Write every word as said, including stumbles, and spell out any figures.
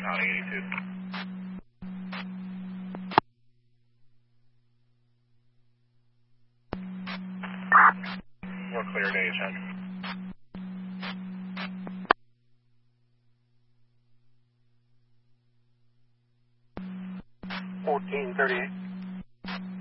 County eighty-two. We're clear to H N. fourteen thirty-eight.